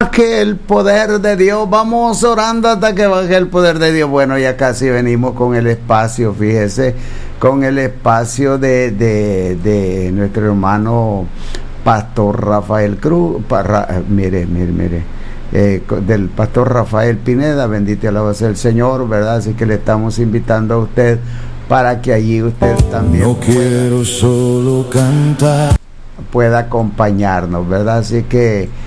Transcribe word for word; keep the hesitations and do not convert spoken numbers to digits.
que el poder de Dios, vamos orando hasta que baje el poder de Dios. Bueno, ya casi venimos con el espacio, fíjese, con el espacio de, de, de nuestro hermano Pastor Rafael Cruz, para, mire, mire, mire, eh, del Pastor Rafael Pineda, bendito y alabado sea el Señor, ¿verdad? Así que le estamos invitando a usted para que allí usted también no quiero pueda, solo cantar pueda acompañarnos, ¿verdad? Así que